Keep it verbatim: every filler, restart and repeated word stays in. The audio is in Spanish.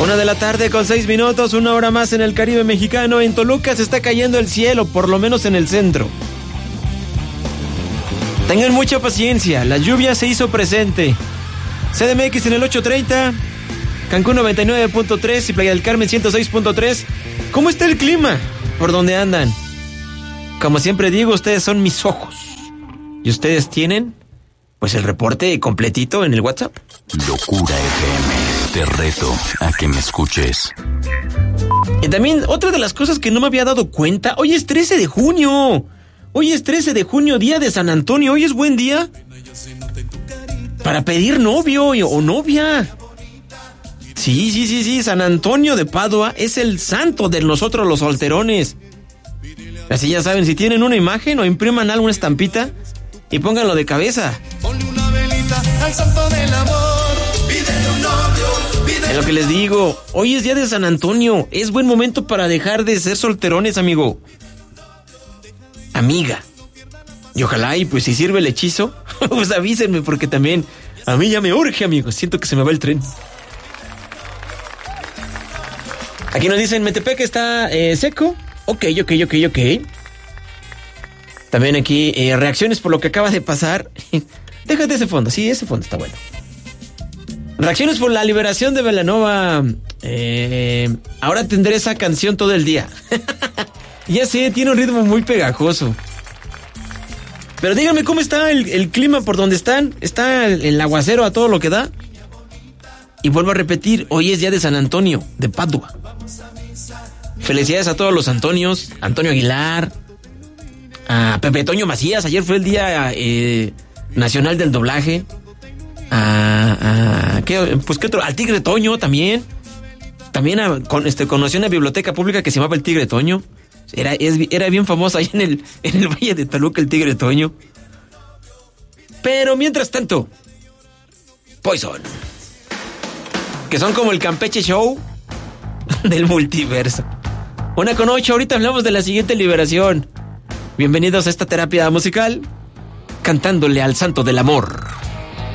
Una de la tarde con seis minutos, una hora más en el Caribe mexicano. En Toluca se está cayendo el cielo, por lo menos en el centro. Tengan mucha paciencia, la lluvia se hizo presente. C D M X en el ochocientos treinta, Cancún noventa y nueve punto tres y Playa del Carmen ciento seis punto tres. ¿Cómo está el clima? ¿Por dónde andan? Como siempre digo, ustedes son mis ojos. ¿Y ustedes tienen? Pues el reporte completito en el WhatsApp. Locura F M. Te reto a que me escuches. Y también otra de las cosas que no me había dado cuenta, hoy es trece de junio. Hoy es trece de junio, día de San Antonio. Hoy es buen día para pedir novio o novia. Sí, sí, sí, sí, San Antonio de Padua es el santo de nosotros los solterones. Así ya saben, si tienen una imagen o impriman alguna estampita y pónganlo de cabeza. Ponle una velita al santo del amor. Pídele un novio, pídele. Es lo que les digo, hoy es día de San Antonio. Es buen momento para dejar de ser solterones, amigo. Amiga. Y ojalá, y pues si sirve el hechizo, pues avísenme, porque también a mí ya me urge, amigos. Siento que se me va el tren. Aquí nos dicen, Metepec está eh, seco. Ok, ok, ok, ok. También aquí, eh, reacciones por lo que acaba de pasar. Déjate ese fondo, sí, ese fondo está bueno. Reacciones por la liberación de Belanova. Eh, ahora tendré esa canción todo el día. Ya sé, tiene un ritmo muy pegajoso. Pero díganme cómo está el, el clima por donde están. Está el, el aguacero a todo lo que da. Y vuelvo a repetir, hoy es día de San Antonio, de Padua. Felicidades a todos los Antonios. Antonio Aguilar, a Pepe Toño Macías. Ayer fue el día eh, nacional del doblaje. A, a ¿qué, pues qué otro, al Tigre Toño también. También a, con, este, conocí una biblioteca pública que se llamaba el Tigre Toño. Era, es, era bien famoso ahí en el, en el Valle de Toluca, el Tigre Toño. Pero mientras tanto, Poison, que son como el Campeche Show del multiverso. Una con ocho, ahorita hablamos de la siguiente liberación. Bienvenidos a esta terapia musical, cantándole al santo del amor.